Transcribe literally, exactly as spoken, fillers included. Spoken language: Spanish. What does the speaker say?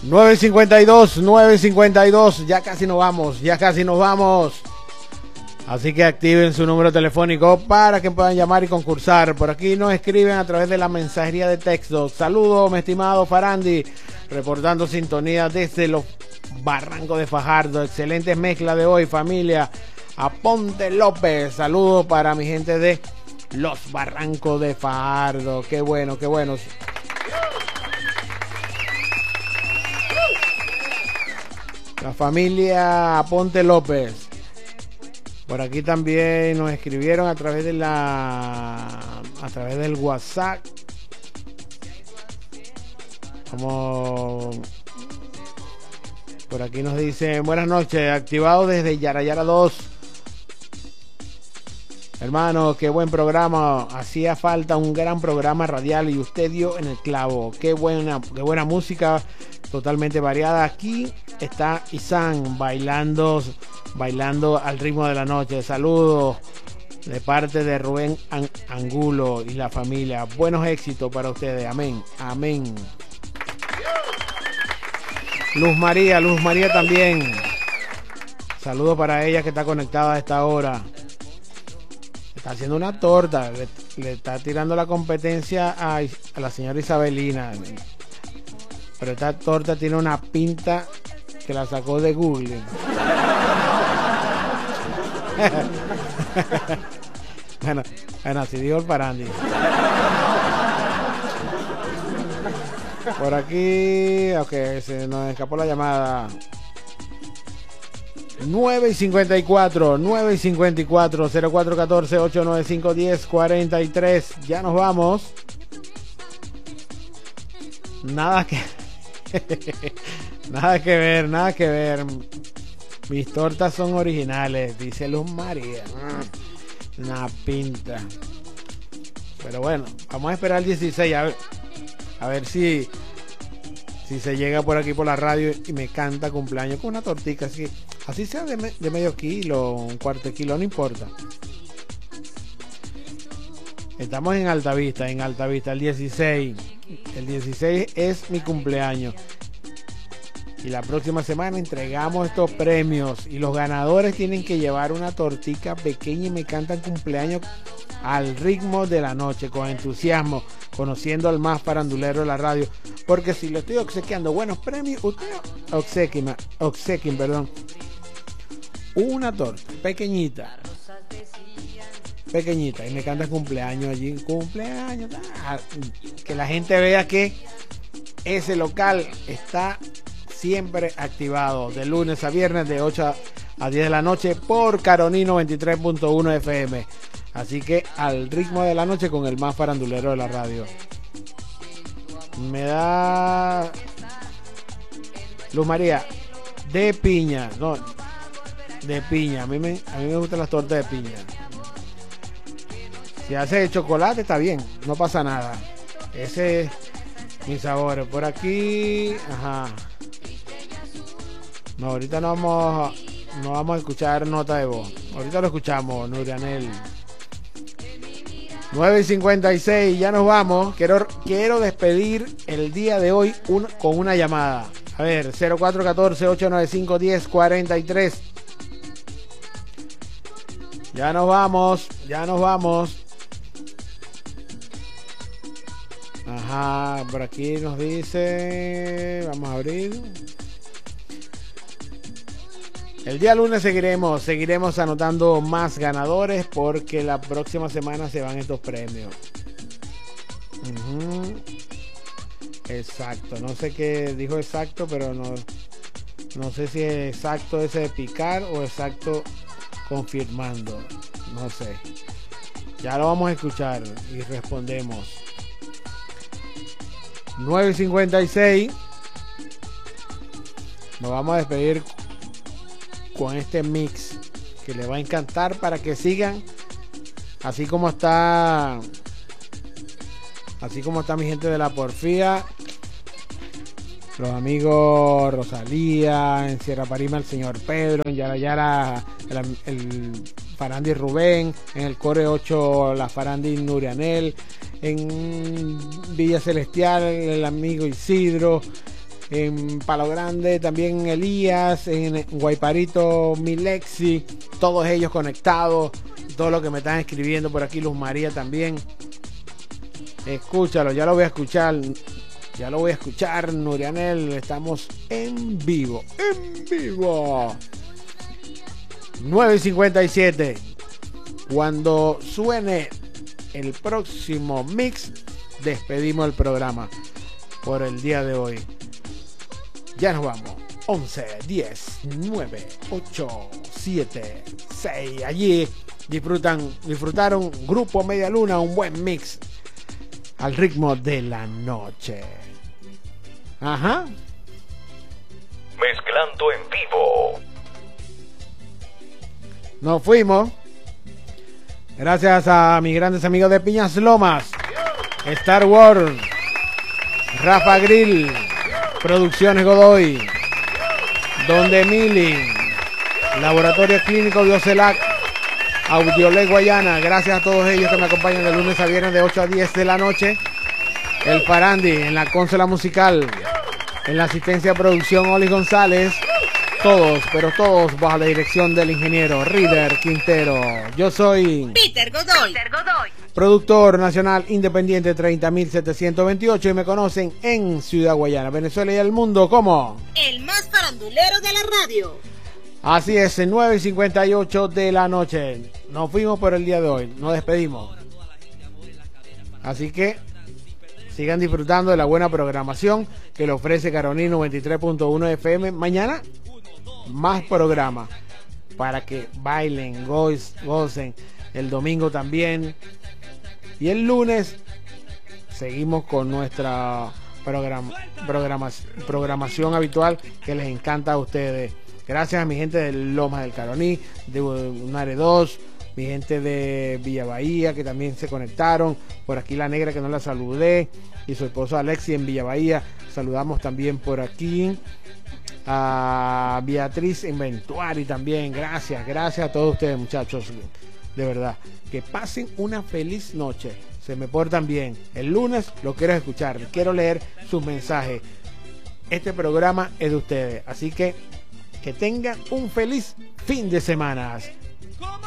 nueve cincuenta y dos, nueve cincuenta y dos, ya casi nos vamos, ya casi nos vamos. Así que activen su número telefónico para que puedan llamar y concursar. Por aquí nos escriben a través de la mensajería de texto. Saludos, mi estimado Farandi, reportando sintonía desde los Barrancos de Fajardo. Excelente mezcla de hoy, familia. Aponte López, saludos para mi gente de los Barrancos de Fajardo. Qué bueno, qué bueno. La familia Aponte López. Por aquí también nos escribieron a través de la a través del WhatsApp. Como por aquí nos dicen buenas noches, activado desde Yarayara dos. Hermano, qué buen programa, hacía falta un gran programa radial y usted dio en el clavo. Qué buena, qué buena música, totalmente variada. Aquí está Isan bailando, bailando al ritmo de la noche. Saludos de parte de Rubén Angulo y la familia. Buenos éxitos para ustedes. Amén, amén. Luz María, Luz María también. Saludos para ella que está conectada a esta hora. Está haciendo una torta, le, le está tirando la competencia a, a la señora Isabelina. Pero esta torta tiene una pinta que la sacó de Google. bueno, bueno, así dijo el Farandi. Por aquí, ok, se nos escapó la llamada. nueve cincuenta y cuatro, nueve cincuenta y cuatro, cero cuatro uno cuatro, ocho nueve cinco, diez cuarenta y tres. Ya nos vamos. Nada que nada que ver, nada que ver. Mis tortas son originales, dice Luz María. Una pinta. Pero bueno, vamos a esperar el dieciséis a ver, a ver si si se llega por aquí por la radio y me canta cumpleaños con una tortica así. Así sea de, me, de medio kilo, un cuarto de kilo, no importa. Estamos en Altavista, en Altavista, el dieciséis. El dieciséis es mi cumpleaños. Y la próxima semana entregamos estos premios. Y los ganadores tienen que llevar una tortica pequeña y me cantan cumpleaños al ritmo de la noche, con entusiasmo, conociendo al más farandulero de la radio. Porque si le estoy obsequiando buenos premios, usted obsequien, obsequien, perdón. Una torta pequeñita, pequeñita, y me canta cumpleaños allí, cumpleaños, ah, que la gente vea que ese local está siempre activado de lunes a viernes de ocho a diez de la noche por Caroní noventa y tres punto uno F M. Así que al ritmo de la noche con el más farandulero de la radio. Me da Luz María de piña, no, de piña. A mí me, a mí me gustan las tortas de piña. Si hace de chocolate está bien, no pasa nada. Ese es mi sabor. Por aquí, ajá. No, ahorita no vamos, no vamos a escuchar nota de voz. Ahorita lo escuchamos, Nurianel. nueve cincuenta y seis, ya nos vamos. Quiero, quiero despedir el día de hoy un, con una llamada. A ver, cero cuatro uno cuatro, ocho nueve cinco, diez cuarenta y tres. Ya nos vamos, ya nos vamos. Ajá, por aquí nos dice, vamos a abrir. El día lunes seguiremos, seguiremos anotando más ganadores porque la próxima semana se van estos premios. Uh-huh. Exacto, no sé qué dijo exacto, pero no, no sé si es exacto ese de picar o exacto confirmando, no sé. Ya lo vamos a escuchar y respondemos. nueve cincuenta y seis. Nos vamos a despedir con este mix que le va a encantar para que sigan así como está así como está mi gente de la Porfía, los amigos Rosalía, en Sierra Parima el señor Pedro, en Yarayara el, el Farandi Rubén, en el Core ocho la Farandi Nurianel, en Villa Celestial el amigo Isidro, en Palo Grande también Elías, en Guayparito Milexi, todos ellos conectados, todo lo que me están escribiendo por aquí, Luz María también. Escúchalo, ya lo voy a escuchar. Ya lo voy a escuchar, Nurianel. Estamos en vivo. En vivo. nueve cincuenta y siete. Cuando suene el próximo mix, despedimos el programa por el día de hoy. Ya nos vamos. once, diez, nueve, ocho, siete, seis. Allí disfrutan, disfrutaron Grupo Media Luna, un buen mix al ritmo de la noche. Ajá. Mezclando en vivo. Nos fuimos. Gracias a mis grandes amigos de Piñas Lomas, Star Wars, Rafa Grill, Producciones Godoy, Don Demili, Laboratorio Clínico Biocelac, Audiolec Guayana. Gracias a todos ellos que me acompañan de lunes a viernes de ocho a diez de la noche. El Parandi en la consola musical, en la asistencia de producción Oli González. Todos, pero todos bajo la dirección del ingeniero Rider Quintero. Yo soy Peter Godoy. Peter Godoy, productor nacional independiente treinta mil setecientos veintiocho, y me conocen en Ciudad Guayana, Venezuela y el mundo como el más farandulero de la radio. Así es, en nueve y cincuenta y ocho de la noche. Nos fuimos por el día de hoy, nos despedimos. Así que sigan disfrutando de la buena programación que le ofrece Caroní noventa y tres punto uno F M. Mañana más programa para que bailen, goz, gocen. El domingo también. Y el lunes seguimos con nuestra program, programa, programación habitual que les encanta a ustedes. Gracias a mi gente de Lomas del Caroní, de Unare dos, mi gente de Villa Bahía que también se conectaron. Por aquí la negra que no la saludé, y su esposo Alexi en Villa Bahía. Saludamos también por aquí a Beatriz Inventuari también. Gracias, gracias a todos ustedes, muchachos. De verdad, que pasen una feliz noche. Se me portan bien. El lunes lo quiero escuchar, quiero leer sus mensajes. Este programa es de ustedes, así que que tengan un feliz fin de semana.